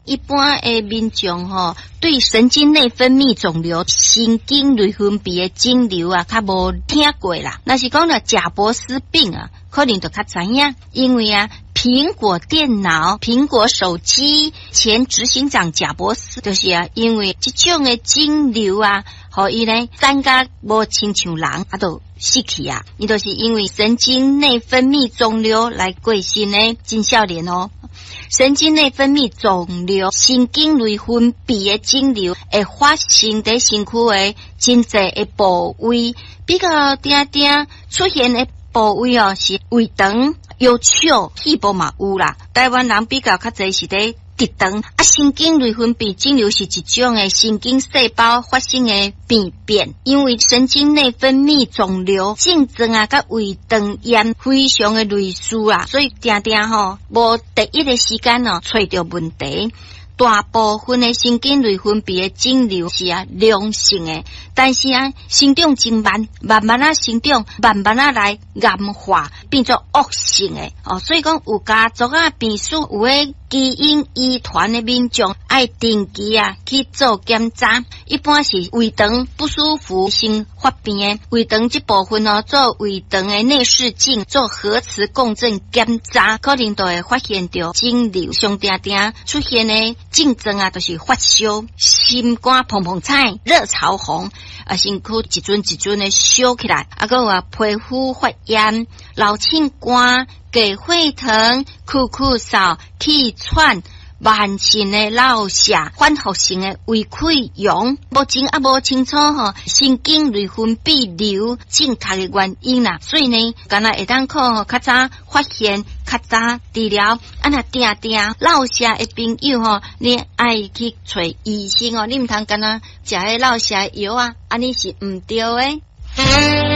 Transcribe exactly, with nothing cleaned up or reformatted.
一般的民众吼，对神经内分泌肿瘤、神经内分泌的肿瘤啊，较无听过啦。那是讲了贾伯斯病啊，可能就较知影，因为啊，苹果电脑、苹果手机前执行长贾伯斯就是啊，因为这种的肿瘤啊，互伊呢增加无亲像人，啊都死去啊，伊就是因为神经内分泌肿瘤来过身呢，真少年哦。神经内分泌肿瘤、神经内分泌的肿瘤会发生在身躯的真侪的部位，比较定定出现的部位哦是胃肠、腰手、肺部嘛有啦。台湾人比较较侪是在直肠啊，神经内分泌肿瘤是一种的神经细胞发生的病变，因为神经内分泌肿瘤症状啊，甲胃肠炎非常的类似啊，所以定定吼无第一个时间哦找到问题。大部分的神经内分泌的肿瘤是啊良性的，但是啊生长真慢，慢慢啊生长，慢慢啊来癌化，变作恶性的哦。所以讲有家族啊病史有诶基因遗传的民众，爱定期啊去做检查。一般是胃肠不舒服先发病的，胃肠这部分哦做胃肠的内视镜，做核磁共振检查，可能都会发现到肿瘤。上定定出现的症状啊，就是发烧、心肝砰砰菜、热潮红，啊，身躯一阵一阵的烧起来，啊，个啊皮肤发炎、老庆肝、给会疼、酷酷扫、气喘。慢性的落下，反复性的胃溃疡，目前也无清楚吼神经内分泌瘤正确的原因啦，所以呢，敢若会当靠较早发现、较早治疗，啊那定定落下的朋友吼，你爱去找医生哦，你毋通敢若食迄落下药啊，安尼是毋对的。